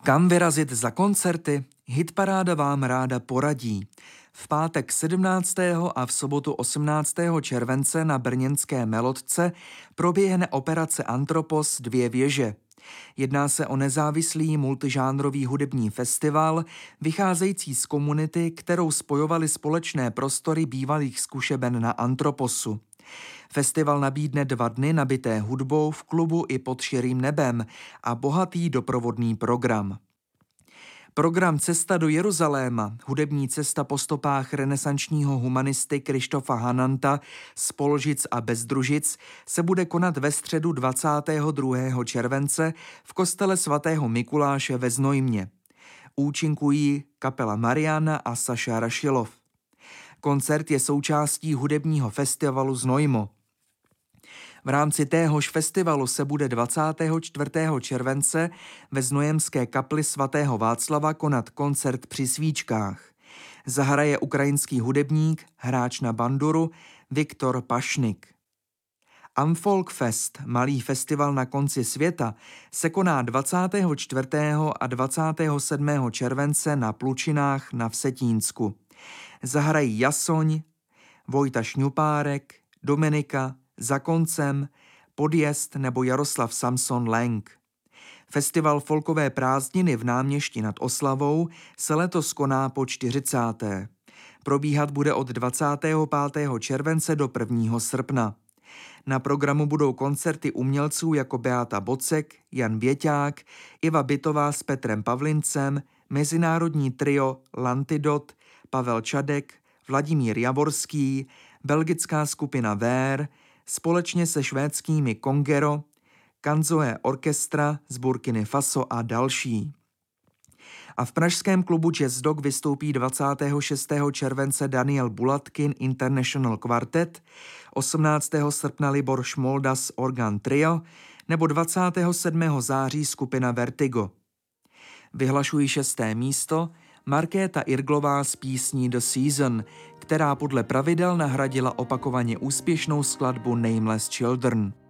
Kam vyrazit za koncerty? Hitparáda vám ráda poradí. V pátek 17. a v sobotu 18. července na brněnské Melodce proběhne operace Antropos 2 věže. Jedná se o nezávislý multižánrový hudební festival, vycházející z komunity, kterou spojovaly společné prostory bývalých zkušeben na Antroposu. Festival nabídne 2 dny nabité hudbou v klubu i pod širým nebem a bohatý doprovodný program. Program Cesta do Jeruzaléma, hudební cesta po stopách renesančního humanisty Krištofa Hananta z Polžic a Bezdružic, se bude konat ve středu 22. července v kostele svatého Mikuláše ve Znojmě. Účinkují kapela Mariana a Saša Rašilov. Koncert je součástí hudebního festivalu Znojmo. V rámci téhož festivalu se bude 24. července ve znojemské kapli svatého Václava konat koncert při svíčkách. Zahraje ukrajinský hudebník, hráč na banduru Viktor Pašnik. Amfolk Fest, malý festival na konci světa, se koná 24. a 27. července na Plučinách na Vsetínsku. Zahrají Jasoň, Vojta Šňupárek, Dominika, Za koncem, Podjezd nebo Jaroslav Samson Lenk. Festival Folkové prázdniny v Náměšti nad Oslavou se letos koná po 40. Probíhat bude od 25. července do 1. srpna. Na programu budou koncerty umělců jako Beata Bocek, Jan Věťák, Iva Bytová s Petrem Pavlincem, mezinárodní trio Lantidot, Pavel Čadek, Vladimír Javorský, belgická skupina Ver, společně se švédskými Kongero, Kanzoe Orchestra z Burkiny Faso a další. A v pražském klubu Jazz Dog vystoupí 26. července Daniel Bulatkin International Quartet, 18. srpna Libor Šmoldas Organ Trio nebo 27. září skupina Vertigo. Vyhlašují 6. místo Markéta Irglová s písní The Season, která podle pravidel nahradila opakovaně úspěšnou skladbu Nameless Children.